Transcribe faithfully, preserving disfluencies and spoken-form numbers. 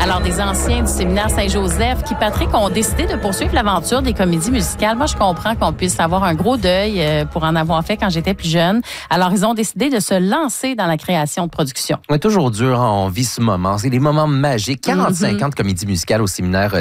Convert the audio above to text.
Alors, des anciens du séminaire Saint-Joseph qui, Patrick, ont décidé de poursuivre l'aventure des comédies musicales. Moi, je comprends qu'on puisse avoir un gros deuil euh, pour en avoir fait quand j'étais plus jeune. Alors, ils ont décidé de se lancer dans la création de production. On est toujours dur, hein, on vit ce moment. C'est des moments magiques. quarante-cinq Mm-hmm. ans de comédie musicale au séminaire